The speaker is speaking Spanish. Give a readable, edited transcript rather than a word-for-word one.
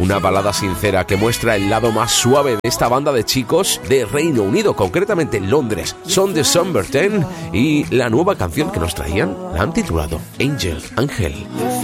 una balada sincera que muestra el lado más suave de esta banda de chicos de Reino Unido, concretamente en Londres. Son December 10 y la nueva canción que nos traían la han titulado Ángel.